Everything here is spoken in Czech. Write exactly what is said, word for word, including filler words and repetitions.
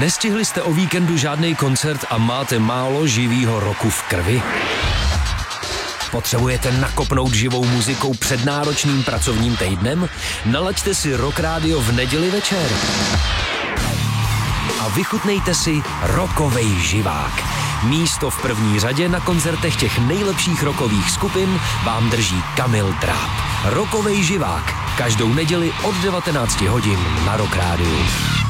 Nestihli jste o víkendu žádný koncert a máte málo živýho roku v krvi? Potřebujete nakopnout živou muzikou před náročným pracovním týdnem? Nalaďte si Rock Radio v neděli večer a vychutnejte si rockovej živák. Místo v první řadě na koncertech těch nejlepších rockových skupin vám drží Kamil Dráp. Rockovej živák. Každou neděli od devatenácti hodin na Rock Radio.